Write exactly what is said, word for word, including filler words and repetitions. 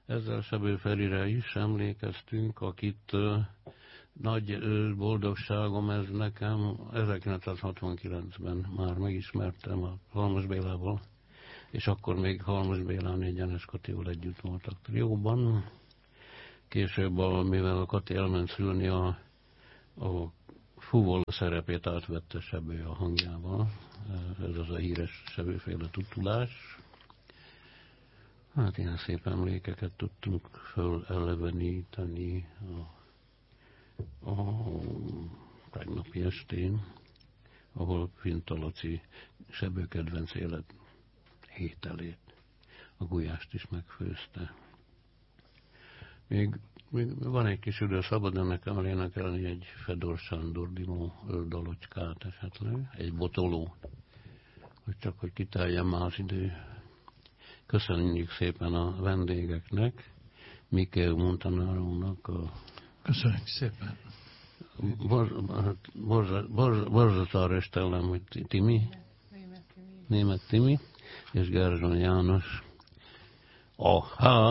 ezzel Sebő Ferire is emlékeztünk, akit uh, nagy uh, boldogságom ez nekem, ezerkilencszázhatvankilencben már megismertem a Halmos Bélával, és akkor még Halmos Bélán Egyenes Katival együtt voltak trióban. Később, a, mivel a Kati elment szülni, a, a Fuvol szerepét átvette Sebő a hangjával. Ez az a híres Sebőféle tutulás. Hát ilyen szép emlékeket tudtunk föleleveníteni a, a tegnapi estén, ahol Finta Laci Sebő kedvenc élet ételét, a gulyást is megfőzte. Még, még van egy kis idő, szabad nekem elénekelni egy Fedor Sándor Dimó dalocskát esetleg, egy botoló, hogy csak hogy kiteljen más idő. Köszönjük szépen a vendégeknek, Mikel Montanárónak a... Köszönjük szépen. Borzatár Estellem, hogy Timi, Német Timi, és Gerzson János. Aha!